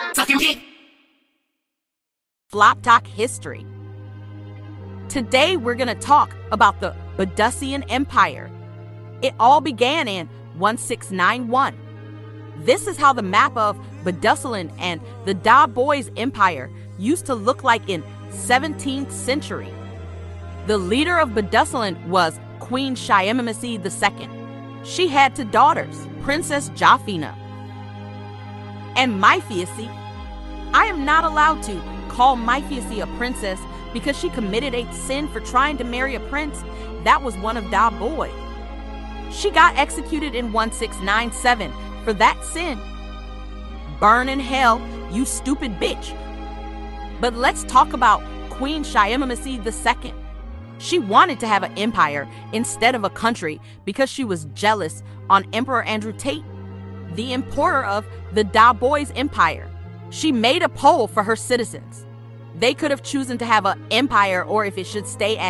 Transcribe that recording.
Floptalk history. Today we're going to talk about the Badusian Empire. It all began in 1691. This is how the map of Badusilan and the Da Boys Empire used to look like in 17th century. The leader of Badusilan was Queen Shaimamisi II. She had two daughters, Princess Jafina and Myfiasi. I am not allowed to call Myfiasi a princess because she committed a sin for trying to marry a prince that was one of Da Boy. She got executed in 1697 for that sin. Burn in hell, you stupid bitch. But let's talk about Queen Shaimamisi II. She wanted to have an empire instead of a country because she was jealous on Emperor Andrew Tate, the emperor of the Da Boys Empire. She made a poll for her citizens. They could have chosen to have an empire or if it should stay as